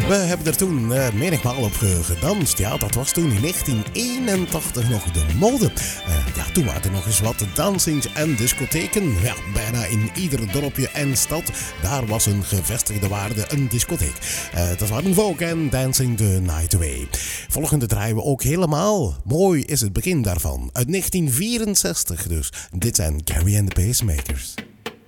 We hebben er toen menigmaal op gedanst. Ja, dat was toen in 1981 nog de mode. Ja, toen waren er nog eens wat dansings en discotheken. Ja, bijna in ieder dorpje en stad. Daar was een gevestigde waarde een discotheek. Dat waren Vogue en Dancing the Night Away. Volgende draaien we ook helemaal. Mooi is het begin daarvan. Uit 1964 dus. Dit zijn Carrie and the Pacemakers.